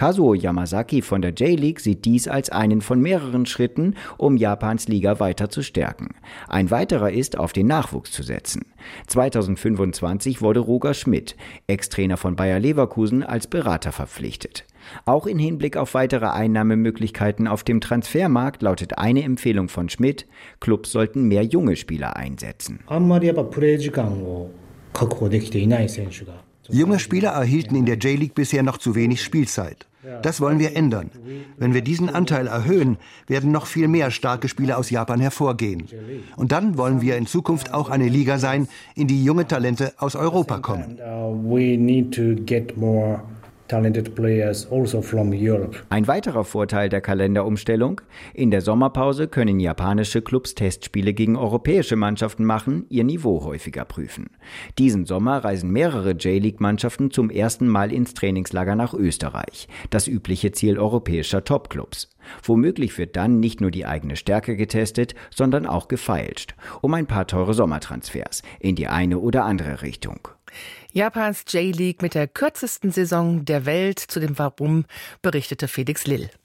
Kazuo Yamazaki von der J-League sieht dies als einen von mehreren Schritten, um Japans Liga weiter zu stärken. Ein weiterer ist, auf den Nachwuchs zu setzen. 2025 wurde Roger Schmidt, Ex-Trainer von Bayer Leverkusen, als Berater verpflichtet. Auch in Hinblick auf weitere Einnahmemöglichkeiten auf dem Transfermarkt lautet eine Empfehlung von Schmidt: Clubs sollten mehr junge Spieler einsetzen. Junge Spieler erhielten in der J-League bisher noch zu wenig Spielzeit. Das wollen wir ändern. Wenn wir diesen Anteil erhöhen, werden noch viel mehr starke Spieler aus Japan hervorgehen. Und dann wollen wir in Zukunft auch eine Liga sein, in die junge Talente aus Europa kommen. Ein weiterer Vorteil der Kalenderumstellung: In der Sommerpause können japanische Clubs Testspiele gegen europäische Mannschaften machen, ihr Niveau häufiger prüfen. Diesen Sommer reisen mehrere J-League-Mannschaften zum ersten Mal ins Trainingslager nach Österreich, das übliche Ziel europäischer Topclubs. Womöglich wird dann nicht nur die eigene Stärke getestet, sondern auch gefeilscht, um ein paar teure Sommertransfers in die eine oder andere Richtung. Japans J-League mit der kürzesten Saison der Welt. Zu dem Warum berichtete Felix Lill.